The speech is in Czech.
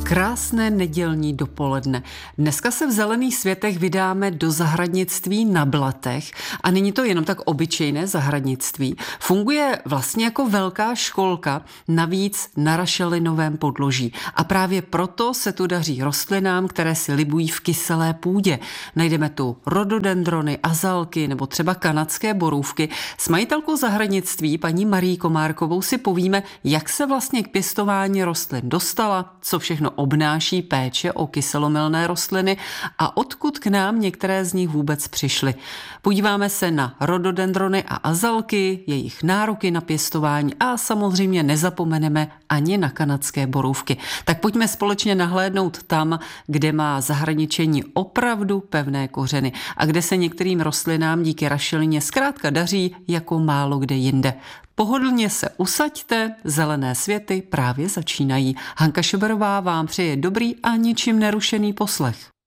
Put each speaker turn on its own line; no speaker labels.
Krásné nedělní dopoledne. Dneska se v Zelených světech vydáme do zahradnictví na Blatech a není to jenom tak obyčejné zahradnictví. Funguje vlastně jako velká školka, navíc na rašelinovém podloží. A právě proto se tu daří rostlinám, které si libují v kyselé půdě. Najdeme tu rododendrony, azalky nebo třeba kanadské borůvky. S majitelkou zahradnictví, paní Marií Komárkovou, si povíme, jak se vlastně k pěstování rostlin dostala, co všechno obnáší péče o kyselomylné rostliny a odkud k nám některé z nich vůbec přišly. Podíváme se na rododendrony a azalky, jejich nároky na pěstování a samozřejmě nezapomeneme ani na kanadské borůvky. Tak pojďme společně nahlédnout tam, kde má zahradničení opravdu pevné kořeny a kde se některým rostlinám díky rašelině zkrátka daří jako málo kde jinde. Pohodlně se usaďte, Zelené světy právě začínají. Hanka Šeberová vám přeje dobrý a ničím nerušený poslech.